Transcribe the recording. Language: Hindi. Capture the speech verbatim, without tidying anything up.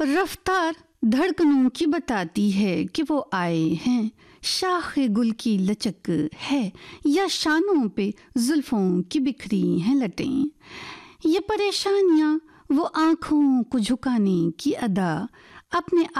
रफ्तार धड़कनों की बताती है कि वो आए हैं। शाखे गुल की लचक है या शानों पे जुल्फों की बिखरी हैं लटें। ये परेशानियां वो आंखों को झुकाने की अदा, अपने